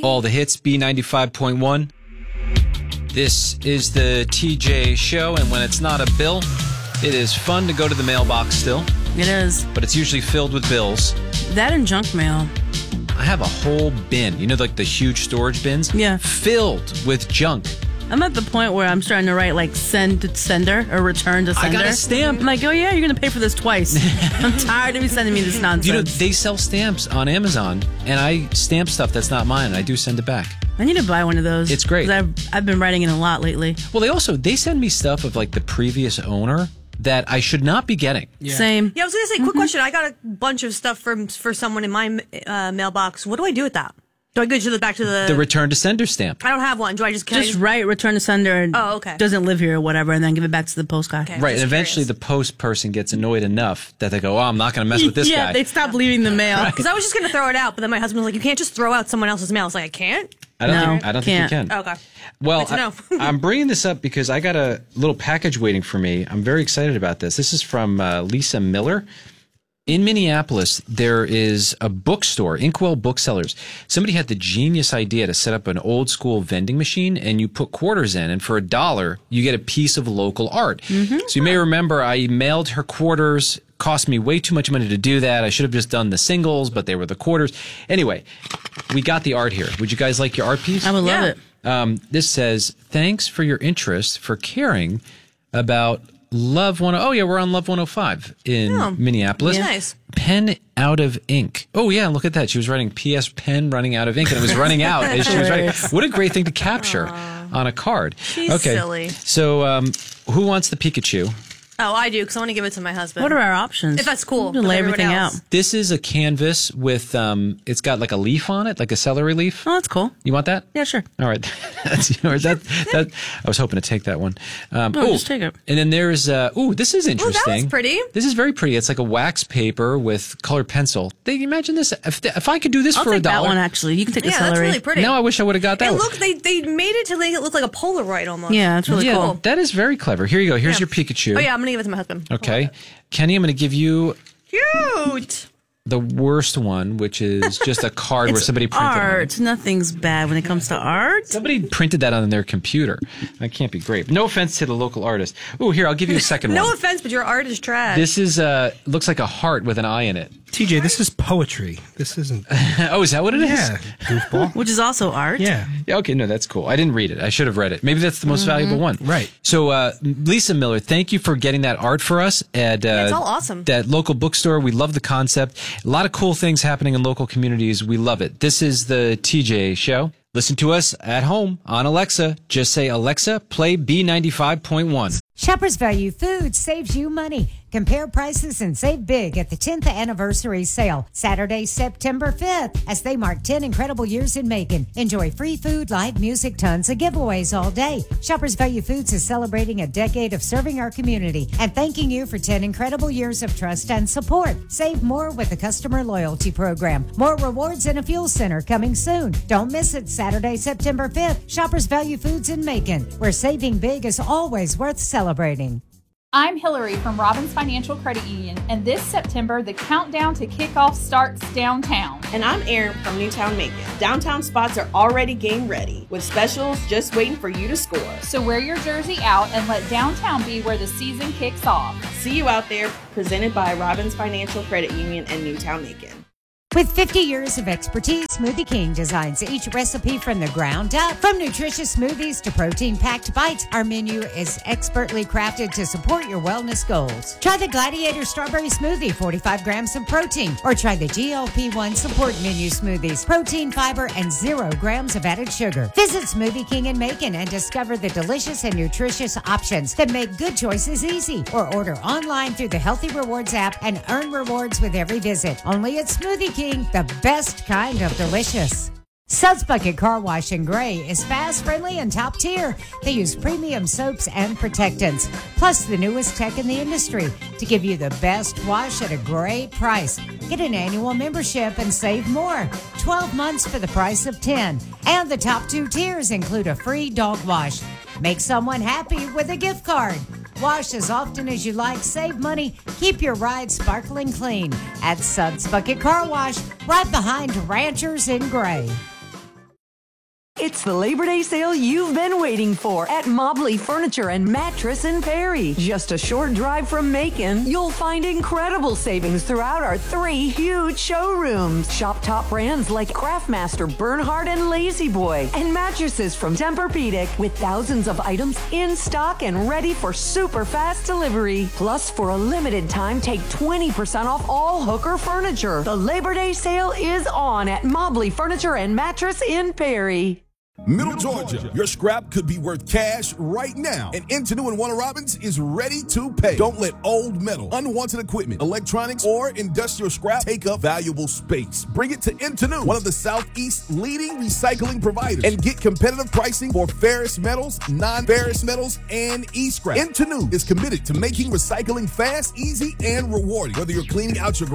All the hits, B95.1. This is the TJ show, and when it's not a bill, it is fun to go to the mailbox still. It is. But it's usually filled with bills. That and junk mail. I have a whole bin, like the huge storage bins? Yeah. Filled with junk. I'm at the point where I'm starting to write like send to sender or return to sender. I got a stamp. I'm like, oh yeah, you're going to pay for this twice. I'm tired of you sending me this nonsense. They sell stamps on Amazon, and I stamp stuff that's not mine, and I do send it back. I need to buy one of those. It's great. 'Cause I've been writing it a lot lately. Well, they send me stuff of like the previous owner that I should not be getting. Yeah. Same. Yeah, I was going to say, quick question. I got a bunch of stuff for someone in my mailbox. What do I do with that? Do I go back to the return to sender stamp? I don't have one. Do I just write return to sender? And okay. Doesn't live here or whatever, and then give it back to the post guy. Okay, right, and eventually the post person gets annoyed enough that they go, "Oh, I'm not going to mess with this guy." Yeah, they stop leaving the mail. Because I was just going to throw it out, but then my husband was like, "You can't just throw out someone else's mail." I was like, "I can't." I don't think you can. Okay. Well, Good to know. I'm bringing this up because I got a little package waiting for me. I'm very excited about this. This is from Lisa Miller. In Minneapolis, there is a bookstore, Inkwell Booksellers. Somebody had the genius idea to set up an old school vending machine, and you put quarters in, and for $1, you get a piece of local art. Mm-hmm. So you may remember I mailed her quarters. Cost me way too much money to do that. I should have just done the singles, but they were the quarters. Anyway, we got the art here. Would you guys like your art piece? I would love it. This says, thanks for your interest, for caring about Love 10. Oh, yeah, we're on Love 105 in Minneapolis. Yeah. Nice. Pen out of ink. Oh, yeah, look at that. She was writing PS pen running out of ink, and it was running out as she was writing. What a great thing to capture on a card. She's silly. So who wants the Pikachu? Oh, I do, because I want to give it to my husband. What are our options? If that's cool. Lay everything out. This is a canvas with, it's got like a leaf on it, like a celery leaf. Oh, that's cool. You want that? Yeah, sure. All right. That's yours. I was hoping to take that one. Just take it. And then there's, this is interesting. Oh, that was pretty. This is very pretty. It's like a wax paper with colored pencil. Imagine this. If I could do this I'll for $1. take that one, actually. You can take the celery. Yeah, that's really pretty. Now I wish I would have got that one. They made it to make it look like a Polaroid almost. Yeah, that's really cool. That is very clever. Here you go. Here's your Pikachu. Oh, yeah, I'm going to give it to my husband. Okay. Kenny, I'm going to give you Cute. the worst one, which is just a card where somebody printed art. Nothing's bad when it comes to art. Somebody printed that on their computer. That can't be great. No offense to the local artist. Oh, here, I'll give you a second one. No offense, but your art is trash. This is looks like a heart with an eye in it. TJ, this is poetry. This isn't. Oh, is that what it is? Yeah, goofball. Which is also art. Yeah. Okay, no, that's cool. I didn't read it. I should have read it. Maybe that's the most valuable one. Right. So, Lisa Miller, thank you for getting that art for us at it's all awesome. That local bookstore. We love the concept. A lot of cool things happening in local communities. We love it. This is the TJ Show. Listen to us at home on Alexa. Just say, Alexa, play B95.1. Shoppers Value Foods saves you money. Compare prices and save big at the 10th anniversary sale, Saturday, September 5th, as they mark 10 incredible years in Macon. Enjoy free food, live music, tons of giveaways all day. Shoppers Value Foods is celebrating a decade of serving our community and thanking you for 10 incredible years of trust and support. Save more with the customer loyalty program. More rewards and a fuel center coming soon. Don't miss it, Saturday, September 5th. Shoppers Value Foods in Macon, where saving big is always worth celebrating. I'm Hillary from Robbins Financial Credit Union, and this September, the countdown to kickoff starts downtown. And I'm Erin from Newtown Macon. Downtown spots are already game ready, with specials just waiting for you to score. So wear your jersey out and let downtown be where the season kicks off. See you out there, presented by Robbins Financial Credit Union and Newtown Macon. With 50 years of expertise, Smoothie King designs each recipe from the ground up. From nutritious smoothies to protein-packed bites, our menu is expertly crafted to support your wellness goals. Try the Gladiator Strawberry Smoothie, 45 grams of protein, or try the GLP-1 Support Menu Smoothies, protein, fiber, and 0 grams of added sugar. Visit Smoothie King in Macon and discover the delicious and nutritious options that make good choices easy. Or order online through the Healthy Rewards app and earn rewards with every visit. Only at Smoothie King. The best kind of delicious. Suds Bucket Car Wash in Gray is fast, friendly, and top tier. They use premium soaps and protectants, plus the newest tech in the industry to give you the best wash at a great price. Get an annual membership and save more. 12 months for the price of 10. And the top 2 tiers include a free dog wash. Make someone happy with a gift card. Wash as often as you like, save money, keep your ride sparkling clean at Suds Bucket Car Wash, right behind Ranchers in Gray. It's the Labor Day sale you've been waiting for at Mobley Furniture and Mattress in Perry. Just a short drive from Macon, you'll find incredible savings throughout our 3 huge showrooms. Shop top brands like Craftmaster, Bernhard, and Lazy Boy, and mattresses from Tempur-Pedic with thousands of items in stock and ready for super fast delivery. Plus, for a limited time, take 20% off all Hooker furniture. The Labor Day sale is on at Mobley Furniture and Mattress in Perry. Middle Georgia, your scrap could be worth cash right now, and Intenu and Warner Robins is ready to pay. Don't let old metal, unwanted equipment, electronics, or industrial scrap take up valuable space. Bring it to Intenu, one of the Southeast's leading recycling providers, and get competitive pricing for ferrous metals, non-ferrous metals, and e-scrap. Intenu is committed to making recycling fast, easy, and rewarding. Whether you're cleaning out your